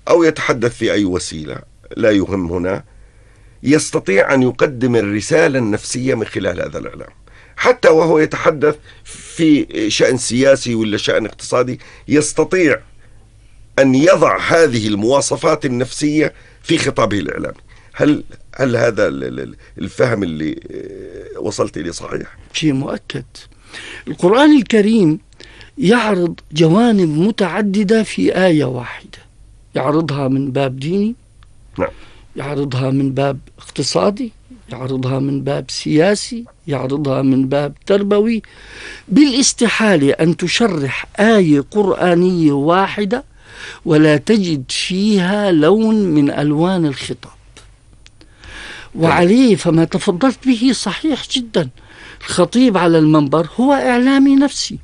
أو يتحدث في أي وسيلة لا يهم هنا، يستطيع أن يقدم الرسالة النفسية من خلال هذا الإعلام. حتى وهو يتحدث في شأن سياسي ولا شأن اقتصادي يستطيع أن يضع هذه المواصفات النفسية في خطابه الإعلامي. هل هذا الفهم اللي وصلت إليه صحيح؟ شيء مؤكد. القرآن الكريم يعرض جوانب متعددة في آية واحدة، يعرضها من باب ديني، نعم، يعرضها من باب اقتصادي، يعرضها من باب سياسي، يعرضها من باب تربوي. بالاستحالة أن تشرح آية قرآنية واحدة ولا تجد فيها لون من ألوان الخطاب. وعليه فما تفضلت به صحيح جدا. الخطيب على المنبر هو إعلامي نفسي،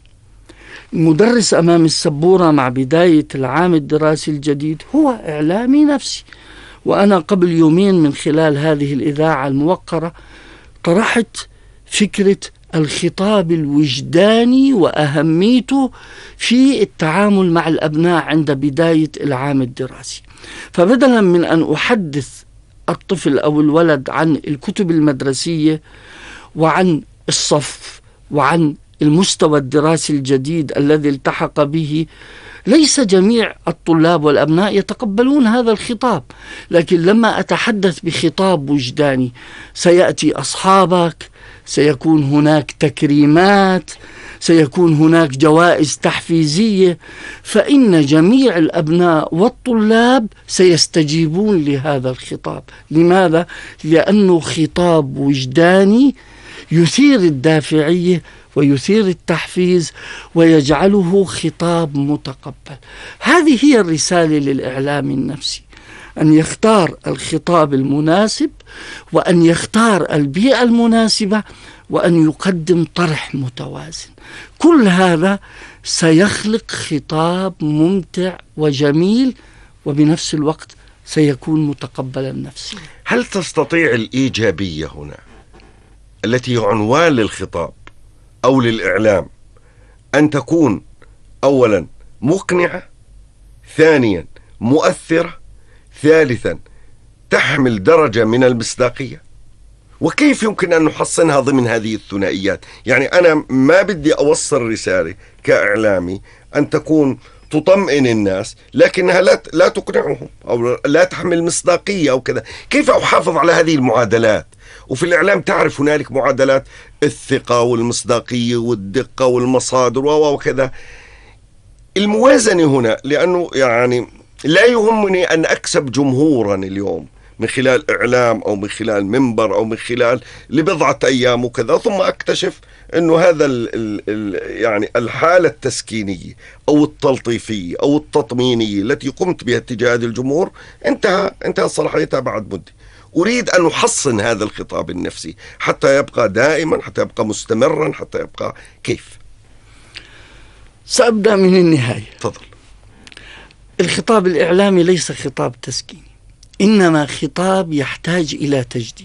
المدرس أمام السبورة مع بداية العام الدراسي الجديد هو إعلامي نفسي. وأنا قبل يومين من خلال هذه الإذاعة الموقرة طرحت فكرة الخطاب الوجداني وأهميته في التعامل مع الأبناء عند بداية العام الدراسي. فبدلا من أن أحدث الطفل أو الولد عن الكتب المدرسية وعن الصف وعن المستوى الدراسي الجديد الذي التحق به، ليس جميع الطلاب والأبناء يتقبلون هذا الخطاب. لكن لما أتحدث بخطاب وجداني، سيأتي أصحابك، سيكون هناك تكريمات، سيكون هناك جوائز تحفيزية، فإن جميع الأبناء والطلاب سيستجيبون لهذا الخطاب. لماذا؟ لأنه خطاب وجداني يثير الدافعية ويثير التحفيز ويجعله خطاب متقبل. هذه هي الرسالة للإعلام النفسي، أن يختار الخطاب المناسب وأن يختار البيئة المناسبة وأن يقدم طرح متوازن. كل هذا سيخلق خطاب ممتع وجميل وبنفس الوقت سيكون متقبلا نفسيا. هل تستطيع الإيجابية هنا التي عنوان للخطاب أو للإعلام أن تكون أولا مقنعة، ثانيا مؤثرة، ثالثا تحمل درجة من المصداقية؟ وكيف يمكن أن نحصنها ضمن هذه الثنائيات؟ يعني أنا ما بدي أوصل رسالة كإعلامي أن تكون تطمئن الناس لكنها لا تقنعهم أو لا تحمل مصداقية أو كذا. كيف أحافظ على هذه المعادلات؟ وفي الإعلام تعرف هنالك معادلات الثقة والمصداقية والدقة والمصادر وكذا. الموازنة هنا، لأنه يعني لا يهمني أن أكسب جمهورا اليوم من خلال إعلام أو من خلال منبر أو من خلال لبضعة أيام وكذا، ثم أكتشف أنه هذا يعني الحالة التسكينية أو التلطيفية أو التطمينية التي قمت بها تجاه هذا الجمهور انتهى صلاحيتها بعد مدة. أريد أن أحصن هذا الخطاب النفسي حتى يبقى دائما، حتى يبقى مستمرا، حتى يبقى كيف؟ سأبدأ من النهاية. تفضل. الخطاب الإعلامي ليس خطاب تسكيني، إنما خطاب يحتاج إلى تجديد.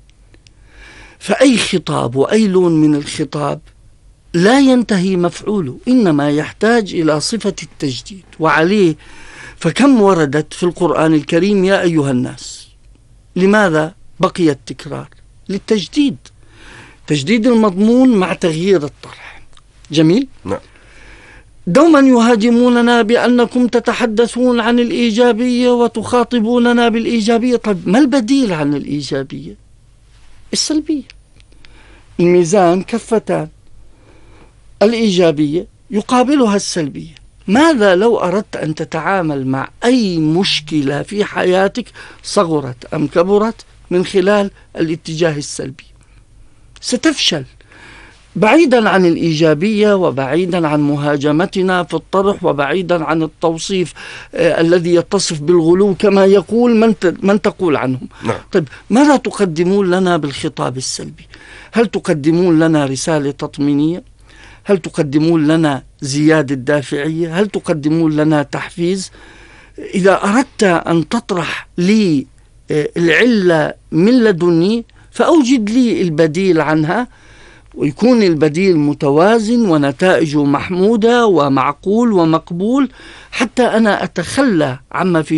فأي خطاب وأي لون من الخطاب لا ينتهي مفعوله، إنما يحتاج إلى صفة التجديد. وعليه فكم وردت في القرآن الكريم يا أيها الناس؟ لماذا بقي التكرار؟ للتجديد، تجديد المضمون مع تغيير الطرح. جميل؟ نعم. دوما يهاجموننا بأنكم تتحدثون عن الإيجابية وتخاطبوننا بالإيجابية. طيب ما البديل عن الإيجابية؟ السلبية. الميزان كفتان، الإيجابية يقابلها السلبية. ماذا لو أردت أن تتعامل مع أي مشكلة في حياتك صغرت أم كبرت من خلال الاتجاه السلبي؟ ستفشل. بعيدا عن الإيجابية وبعيدا عن مهاجمتنا في الطرح وبعيدا عن التوصيف الذي يتصف بالغلو كما يقول من تقول عنهم. نعم. طيب ماذا تقدمون لنا بالخطاب السلبي؟ هل تقدمون لنا رسالة تطمينية؟ هل تقدمون لنا زيادة دافعية؟ هل تقدمون لنا تحفيز؟ إذا أردت أن تطرح لي العلة من لدني فأوجد لي البديل عنها، ويكون البديل متوازن ونتائجه محمودة ومعقول ومقبول، حتى أنا أتخلى عما في